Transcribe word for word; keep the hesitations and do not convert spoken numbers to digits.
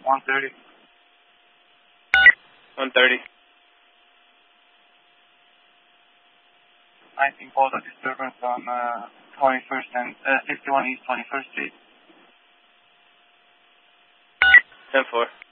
one thirty. one thirty. nineteen Polta disturbance on uh, twenty-first and uh, fifty-one East twenty-first Street. ten four.